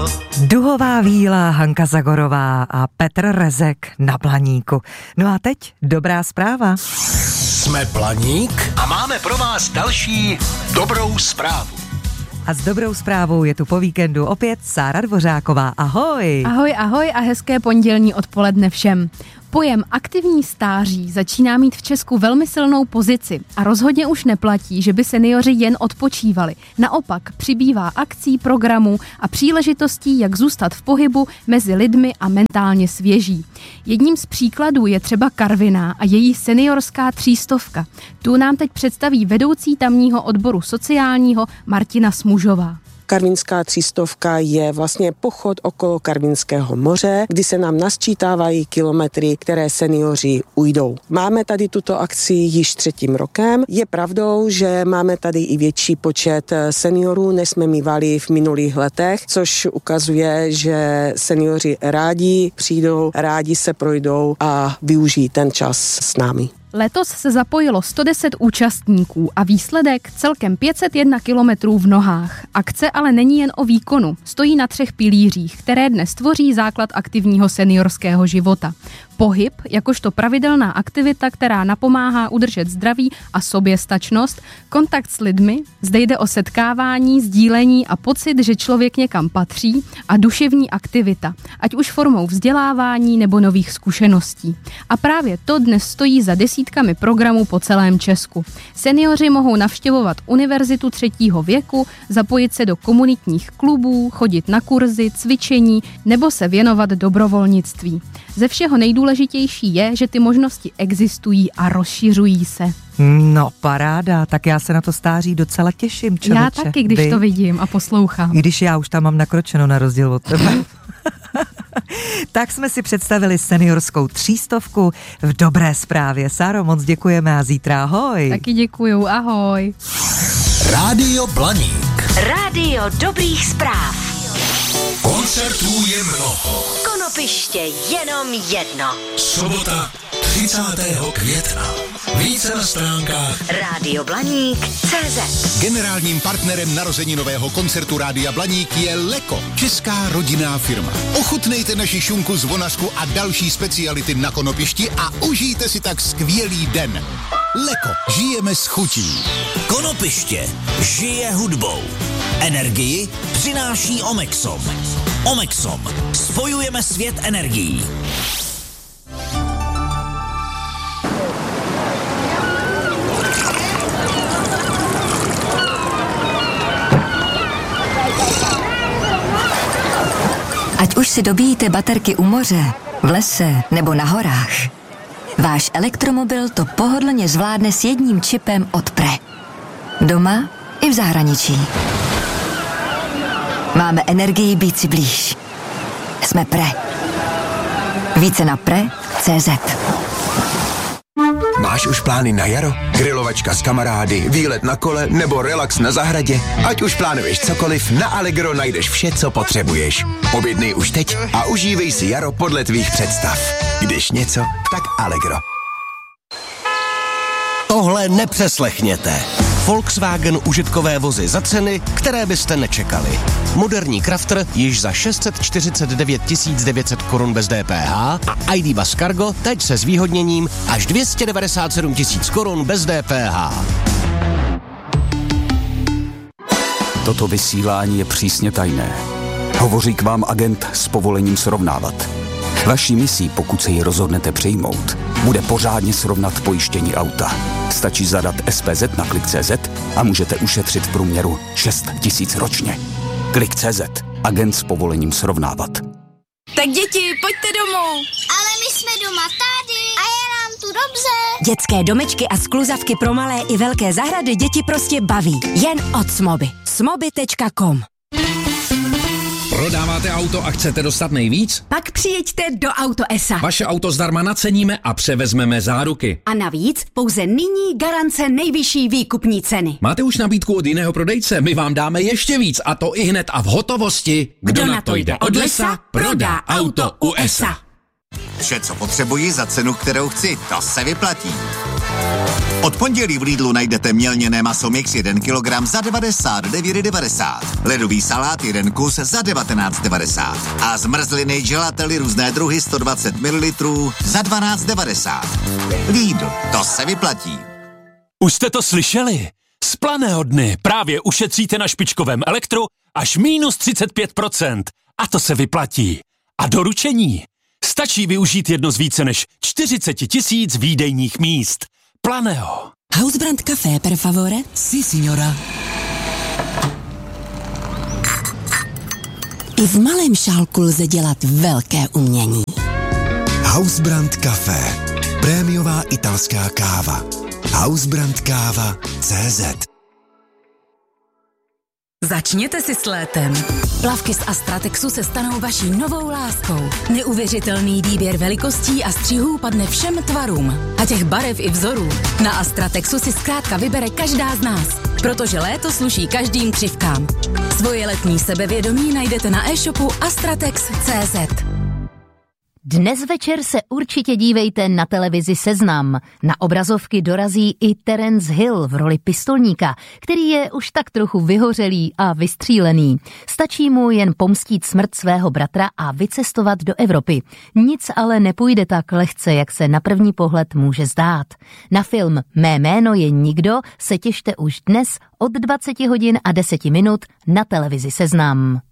Duhová víla, Hanka Zagorová a Petr Rezek na Blaníku. No a teď dobrá zpráva. Jsme Blaník a máme pro vás další dobrou zprávu. A s dobrou zprávou je tu po víkendu opět Sára Dvořáková. Ahoj! Ahoj, ahoj a hezké pondělní odpoledne všem. Pojem aktivní stáří začíná mít v Česku velmi silnou pozici a rozhodně už neplatí, že by seniori jen odpočívali. Naopak přibývá akcí, programů a příležitostí, jak zůstat v pohybu mezi lidmi a mentálně svěží. Jedním z příkladů je třeba Karviná a její seniorská 300. Tu nám teď představí vedoucí tamního odboru sociálního Martina Smužová. Karvinská 300 je vlastně pochod okolo Karvinského moře, kdy se nám nasčítávají kilometry, které seniori ujdou. Máme tady tuto akci již 3. rokem. Je pravdou, že máme tady i větší počet seniorů, než jsme mívali v minulých letech, což ukazuje, že seniori rádi přijdou, rádi se projdou a využijí ten čas s námi. Letos se zapojilo 110 účastníků a výsledek celkem 501 kilometrů v nohách. Akce ale není jen o výkonu, stojí na 3 pilířích, které dnes tvoří základ aktivního seniorského života. Pohyb, jakožto pravidelná aktivita, která napomáhá udržet zdraví a soběstačnost, kontakt s lidmi, zde jde o setkávání, sdílení a pocit, že člověk někam patří, a duševní aktivita, ať už formou vzdělávání nebo nových zkušeností. A právě to dnes stojí za desítkami programů po celém Česku. Seniori mohou navštěvovat univerzitu 3. věku, zapojit se do komunitních klubů, chodit na kurzy, cvičení nebo se věnovat dobrovolnictví. Ze všeho nejdůležitější je, že ty možnosti existují a rozšiřují se. No paráda, tak já se na to stáří docela těším, člověče. Já taky, když to vidím a poslouchám. I když já už tam mám nakročeno na rozdíl od tebe. Tak jsme si představili seniorskou 300 v dobré zprávě. Sáro, moc děkujeme a zítra ahoj. Taky děkuju, ahoj. Rádio Blaník. Rádio dobrých zpráv. Koncertů je mnoho. Konopiště jenom jedno. Sobota 30. května. Více na stránkách radioblaník.cz. Generálním partnerem narozeninového koncertu Rádia Blaník je Leko, česká rodinná firma. Ochutnejte naši šunku, zvonařku a další speciality na Konopišti a užijte si tak skvělý den. Leko, žijeme s chutí. Konopiště žije hudbou. Energii přináší Omexom. Omexom. Spojujeme svět energií. Ať už si dobíjíte baterky u moře, v lese nebo na horách, váš elektromobil to pohodlně zvládne s jedním čipem od Pre. Doma i v zahraničí. Máme energii být si blíž. Jsme Pre. Více na pre.cz. Máš už plány na jaro? Grilovačka s kamarády, výlet na kole nebo relax na zahradě? Ať už plánuješ cokoliv, na Allegro najdeš vše, co potřebuješ. Objednej už teď a užívej si jaro podle tvých představ. Když něco, tak Allegro. Tohle nepřeslechněte. Volkswagen užitkové vozy za ceny, které byste nečekali. Moderní Crafter již za 649 900 korun bez DPH a ID Buzz Cargo teď se zvýhodněním až 297 000 korun bez DPH. Toto vysílání je přísně tajné. Hovoří k vám agent s povolením srovnávat. Vaší misí, pokud se ji rozhodnete přijmout, bude pořádně srovnat pojištění auta. Stačí zadat SPZ na Klik.cz a můžete ušetřit v průměru 6 000 ročně. Klik.cz. Agent s povolením srovnávat. Tak děti, pojďte domů. Ale my jsme doma tady a je nám tu dobře. Dětské domečky a skluzavky pro malé i velké zahrady děti prostě baví. Jen od Smoby. Smoby.com. Prodáváte auto a chcete dostat nejvíc? Pak přijeďte do Auto ESA. Vaše auto zdarma naceníme a převezmeme záruky. A navíc pouze nyní garance nejvyšší výkupní ceny. Máte už nabídku od jiného prodejce? My vám dáme ještě víc, a to i hned a v hotovosti. Kdo na to jde od lesa, prodá auto u ESA. Vše, co potřebuji za cenu, kterou chci, to se vyplatí. Od pondělí v Lidlu najdete mělněné maso mix 1 kg za 99,90. Ledový salát 1 kus za 19,90. A zmrzliny gelately různé druhy 120 ml za 12,90. Lidl, to se vyplatí. Už jste to slyšeli? Z Planého dny právě ušetříte na špičkovém elektru až minus 35%. A to se vyplatí. A doručení? Stačí využít jedno z více než 40 000 výdejních míst. Planého. Hausbrand Café, per favore? Si, signora. I v malém šálku lze dělat velké umění. Hausbrand Café. Prémiová italská káva. Hausbrandkáva.cz. Začněte si s létem. Plavky z Astratexu se stanou vaší novou láskou. Neuvěřitelný výběr velikostí a střihů padne všem tvarům. A těch barev i vzorů. Na Astratexu si zkrátka vybere každá z nás. Protože léto sluší každým křivkám. Svoje letní sebevědomí najdete na e-shopu astratex.cz. Dnes večer se určitě dívejte na televizi Seznam. Na obrazovky dorazí i Terence Hill v roli pistolníka, který je už tak trochu vyhořelý a vystřílený. Stačí mu jen pomstít smrt svého bratra a vycestovat do Evropy. Nic ale nepůjde tak lehce, jak se na první pohled může zdát. Na film Mé jméno je nikdo se těšte už dnes od 20 hodin a 10 minut na televizi Seznam.